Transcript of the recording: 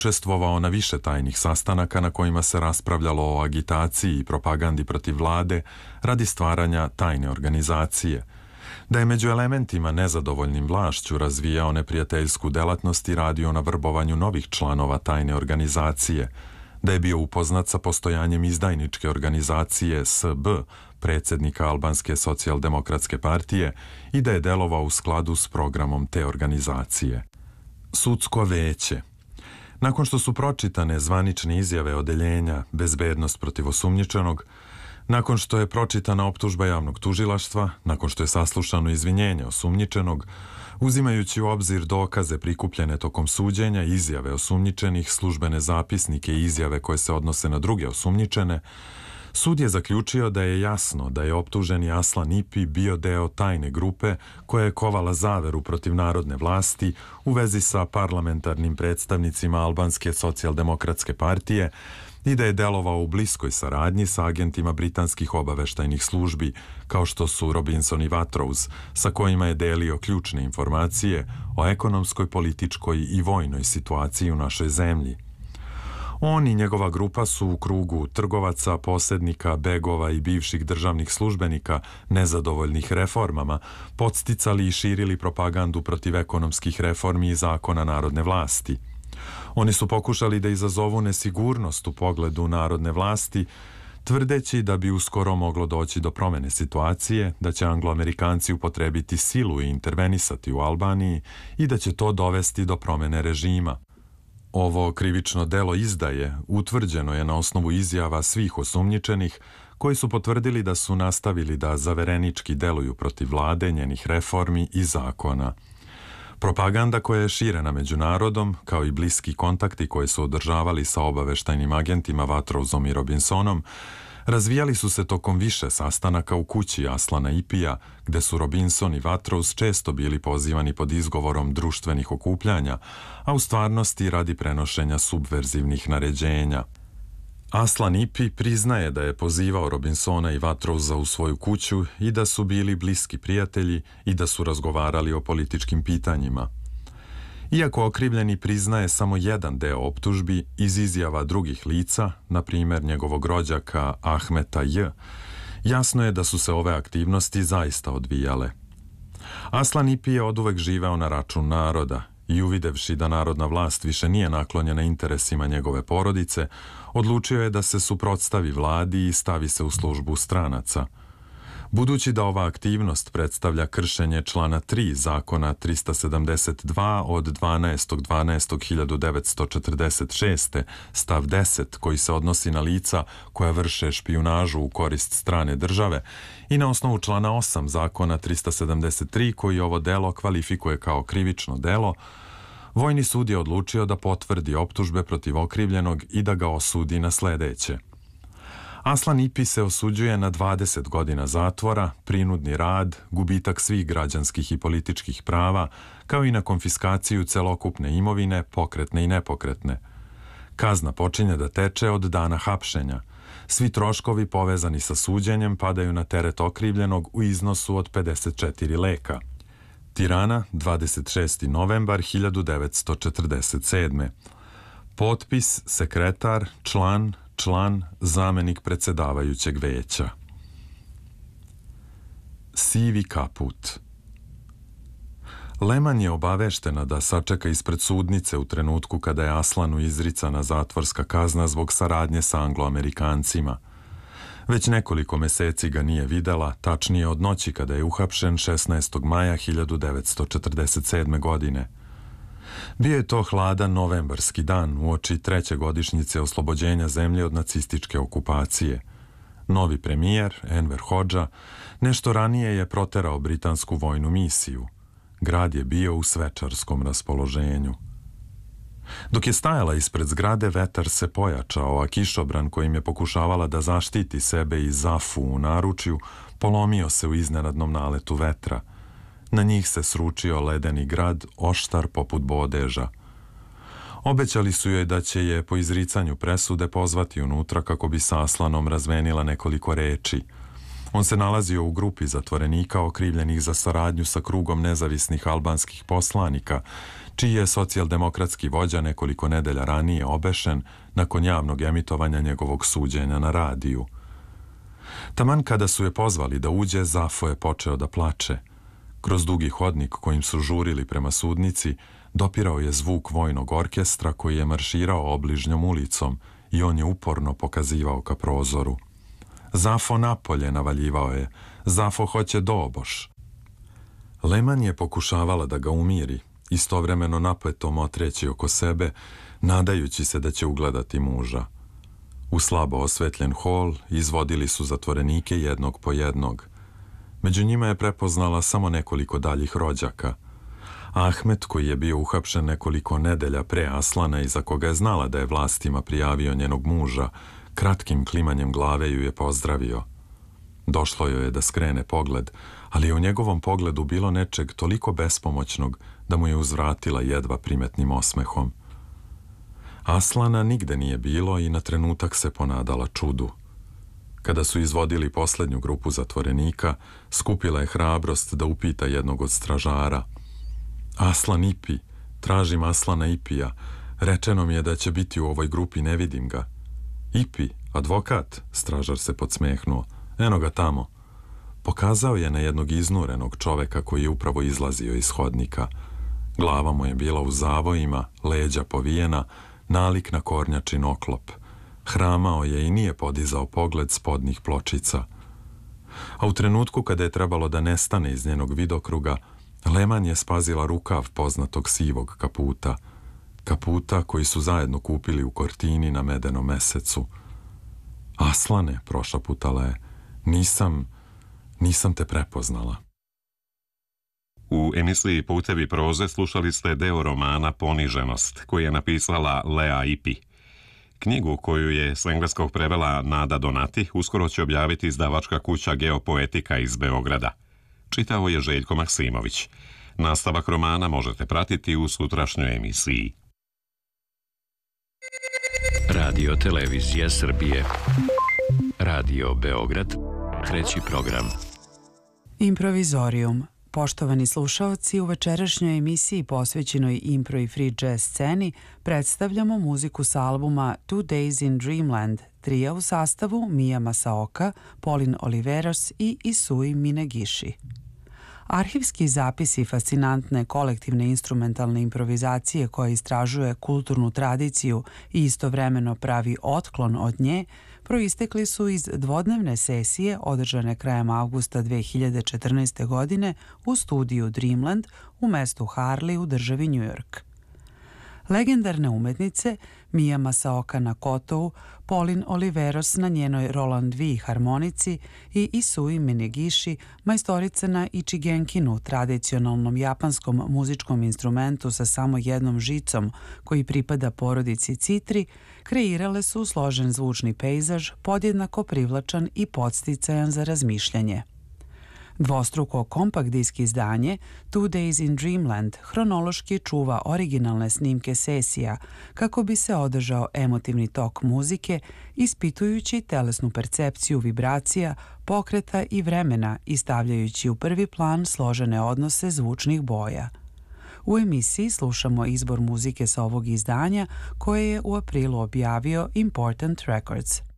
učestvovao na više tajnih sastanaka na kojima se raspravljalo o agitaciji i propagandi protiv vlade radi stvaranja tajne organizacije, da je među elementima nezadovoljnim vlašću razvijao neprijateljsku delatnost i radio na vrbovanju novih članova tajne organizacije, da je bio upoznat sa postojanjem izdajničke organizacije SB, predsjednika Albanske socijaldemokratske partije, i da je delovao u skladu s programom te organizacije. Sudsko veće. Nakon što su pročitane zvanične izjave odeljenja Bezbednost protiv osumnjičenog, nakon što je pročitana optužba javnog tužilaštva, nakon što je saslušano izvinjenje osumnjičenog, uzimajući u obzir dokaze prikupljene tokom suđenja, izjave osumnjičenih, službene zapisnike i izjave koje se odnose na druge osumnjičene, sud je zaključio da je jasno da je optuženi Aslan Ipi bio deo tajne grupe koja je kovala zaveru protiv narodne vlasti u vezi sa parlamentarnim predstavnicima Albanske socijaldemokratske partije i da je delovao u bliskoj saradnji sa agentima britanskih obaveštajnih službi, kao što su Robinson i Watrous, sa kojima je delio ključne informacije o ekonomskoj, političkoj i vojnoj situaciji u našoj zemlji. On i njegova grupa su u krugu trgovaca, posrednika, begova i bivših državnih službenika nezadovoljnih reformama podsticali i širili propagandu protiv ekonomskih reformi i zakona narodne vlasti. Oni su pokušali da izazovu nesigurnost u pogledu narodne vlasti, tvrdeći da bi uskoro moglo doći do promene situacije, da će Angloamerikanci upotrebiti silu i intervenisati u Albaniji i da će to dovesti do promene režima. Ovo krivično delo izdaje utvrđeno je na osnovu izjava svih osumnjičenih koji su potvrdili da su nastavili da zaverenički deluju protiv vlade, njenih reformi i zakona. Propaganda koja je širena među narodom, kao i bliski kontakti koje su održavali sa obaveštajnim agentima Watrousom i Robinsonom, razvijali su se tokom više sastanaka u kući Aslana Ipija, gde su Robinson i Watrous često bili pozivani pod izgovorom društvenih okupljanja, a u stvarnosti radi prenošenja subverzivnih naređenja. Aslan Ipi priznaje da je pozivao Robinsona i Watrousa u svoju kuću i da su bili bliski prijatelji i da su razgovarali o političkim pitanjima. Iako okrivljeni priznaje samo jedan deo optužbi, iz izjava drugih lica, na primjer njegovog rođaka Ahmeta J., jasno je da su se ove aktivnosti zaista odvijale. Aslan Ipi je oduvek živeo na račun naroda i uvidevši da narodna vlast više nije naklonjena interesima njegove porodice, odlučio je da se suprotstavi vladi i stavi se u službu stranaca. Budući da ova aktivnost predstavlja kršenje člana 3 zakona 372 od 12.12.1946. stav 10 koji se odnosi na lica koja vrše špijunažu u korist strane države i na osnovu člana 8 zakona 373 koji ovo delo kvalifikuje kao krivično delo, Vojni sud je odlučio da potvrdi optužbe protiv okrivljenog i da ga osudi na sledeće. Aslan Ipi se osuđuje na 20 godina zatvora, prinudni rad, gubitak svih građanskih i političkih prava, kao i na konfiskaciju celokupne imovine, pokretne i nepokretne. Kazna počinje da teče od dana hapšenja. Svi troškovi povezani sa suđenjem padaju na teret okrivljenog u iznosu od 54 leka. Tirana, 26. novembar 1947. Potpis, sekretar, član, zamenik predsjedavajućeg veća. Sivi kaput. Leman je obaveštena da sačeka ispred sudnice u trenutku kada je Aslanu izricana zatvorska kazna zbog saradnje sa Angloamerikancima. Već nekoliko meseci ga nije videla, tačnije od noći kada je uhapšen 16. maja 1947. godine. Bio je to hladan novembarski dan uoči treće godišnjice oslobođenja zemlje od nacističke okupacije. Novi premijer, Enver Hodža, nešto ranije je proterao britansku vojnu misiju. Grad je bio u svečarskom raspoloženju. Dok je stajala ispred zgrade, vetar se pojačao, a kišobran kojim je pokušavala da zaštiti sebe i Zafu u naručju polomio se u iznenadnom naletu vetra. Na njih se sručio ledeni grad, oštar poput bodeža. Obećali su joj da će je po izricanju presude pozvati unutra kako bi sa Aslanom razmenila nekoliko reči. On se nalazio u grupi zatvorenika okrivljenih za saradnju sa krugom nezavisnih albanskih poslanika, čiji je socijaldemokratski vođa nekoliko nedelja ranije obešen nakon javnog emitovanja njegovog suđenja na radiju. Taman kada su je pozvali da uđe, Zafo je počeo da plače. Kroz dugi hodnik kojim su žurili prema sudnici, dopirao je zvuk vojnog orkestra koji je marširao obližnjom ulicom i on je uporno pokazivao ka prozoru. Zafo napolje, navaljivao je. Zafo hoće doboš. Leman je pokušavala da ga umiri, istovremeno napletom otreći oko sebe, nadajući se da će ugledati muža. U slabo osvetljen hol izvodili su zatvorenike jednog po jednog. Među njima je prepoznala samo nekoliko daljih rođaka. Ahmet, koji je bio uhapšen nekoliko nedelja pre Aslana i za koga je znala da je vlastima prijavio njenog muža, kratkim klimanjem glave ju je pozdravio. Došlo joj je da skrene pogled, ali je u njegovom pogledu bilo nečeg toliko bespomoćnog da mu je uzvratila jedva primetnim osmehom. Aslana nigde nije bilo i na trenutak se ponadala čudu. Kada su izvodili poslednju grupu zatvorenika, skupila je hrabrost da upita jednog od stražara. Aslan Ipi, tražim Aslana Ipija, rečeno mi je da će biti u ovoj grupi, ne vidim ga. Ipi, advokat, stražar se podsmehnuo, eno ga tamo. Pokazao je na jednog iznurenog čoveka koji je upravo izlazio iz hodnika. Glava mu je bila u zavojima, leđa povijena, nalik na kornjačin oklop. Hramao je i nije podizao pogled s podnih pločica. A u trenutku kada je trebalo da nestane iz njenog vidokruga, Leman je spazila rukav poznatog sivog kaputa. Kaputa koji su zajedno kupili u Kortini na medenom mesecu. Aslane, prošaputala je, nisam te prepoznala. U emisiji Putevi proze slušali ste deo romana Poniženost, koji je napisala Lea Ipi. Knjigu koju je s engleskog prevela Nada Donati uskoro će objaviti izdavačka kuća Geopoetika iz Beograda. Čitao je Željko Maksimović. Nastavak romana možete pratiti u sutrašnjoj emisiji. Radio Televizija Srbije. Radio Beograd. Treći program. Improvizorijum. Poštovani slušaoci, u večerašnjoj emisiji posvećenoj impro i free jazz sceni predstavljamo muziku s albuma Two Days in Dreamland, trija u sastavu Mija Masaoka, Polin Oliveros i Isui Minagishi. Arhivski zapisi fascinantne kolektivne instrumentalne improvizacije koja istražuje kulturnu tradiciju i istovremeno pravi otklon od nje, proistekli su iz dvodnevne sesije održane krajem avgusta 2014. godine u studiju Dreamland u mestu Harley u državi New York. Legendarne umetnice Mija Masaoka na kotou, Polin Oliveros na njenoj Roland V harmonici i Isui Minagishi, majstorica na ichigenkinu, tradicionalnom japanskom muzičkom instrumentu sa samo jednom žicom koji pripada porodici citri, kreirale su složen zvučni pejzaž, podjednako privlačan i podsticajan za razmišljanje. Dvostruko kompakt disk izdanje Two Days in Dreamland hronološki čuva originalne snimke sesija kako bi se održao emotivni tok muzike, ispitujući telesnu percepciju vibracija, pokreta i vremena i stavljajući u prvi plan složene odnose zvučnih boja. U emisiji slušamo izbor muzike sa ovog izdanja koje je u aprilu objavio Important Records.